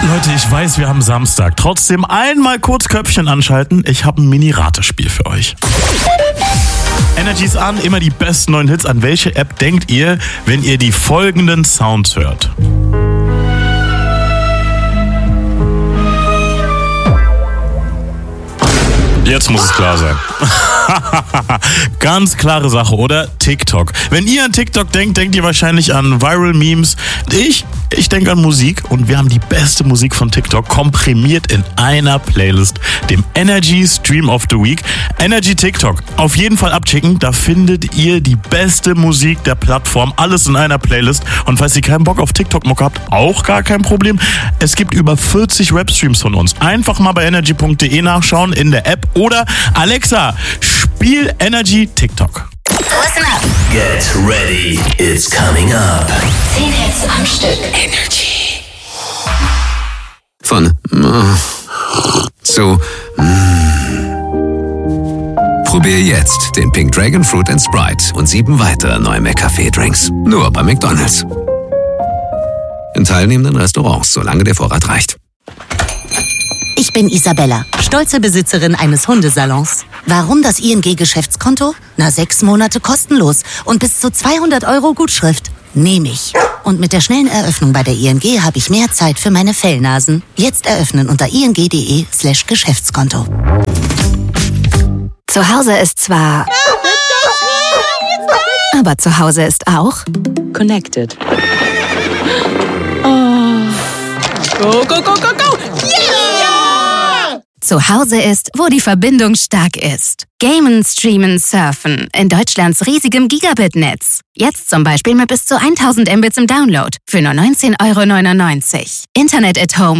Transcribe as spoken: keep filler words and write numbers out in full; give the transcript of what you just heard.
Leute, ich weiß, wir haben Samstag. Trotzdem einmal kurz Köpfchen anschalten. Ich habe ein Mini-Ratespiel für euch. Energy ist an, immer die besten neuen Hits. An welche App denkt ihr, wenn ihr die folgenden Sounds hört? Jetzt muss es klar sein. Ganz klare Sache, oder? TikTok. Wenn ihr an TikTok denkt, denkt ihr wahrscheinlich an Viral Memes. Ich, ich denke an Musik und wir haben die beste Musik von TikTok komprimiert in einer Playlist, dem Energy Stream of the Week. Energy TikTok. Auf jeden Fall abchecken, da findet ihr die beste Musik der Plattform. Alles in einer Playlist. Und falls ihr keinen Bock auf TikTok-Mucke habt, auch gar kein Problem. Es gibt über vierzig Rap-Streams von uns. Einfach mal bei energy punkt de nachschauen in der App oder Alexa, spiel Energy TikTok. Listen up. Get ready, it's coming up. Zehn Hits am Stück. Energy. Von äh, zu äh. Probier jetzt den Pink Dragon Fruit and Sprite und sieben weitere neue McCafé-Drinks. Nur bei McDonald's. In teilnehmenden Restaurants, solange der Vorrat reicht. Ich bin Isabella, stolze Besitzerin eines Hundesalons. Warum das I N G-Geschäftskonto? Na, sechs Monate kostenlos und bis zu zweihundert Euro Gutschrift. Nehme ich. Und mit der schnellen Eröffnung bei der I N G habe ich mehr Zeit für meine Fellnasen. Jetzt eröffnen unter ing.de slash Geschäftskonto. Zu Hause ist zwar... Aber zu Hause ist auch... Connected. Oh. Go, go, go, go, go! Yeah! Zu Hause ist, wo die Verbindung stark ist. Gamen, streamen, surfen. In Deutschlands riesigem Gigabit-Netz. Jetzt zum Beispiel mit bis zu tausend Mbits im Download. Für nur neunzehn Euro neunundneunzig. Internet at Home.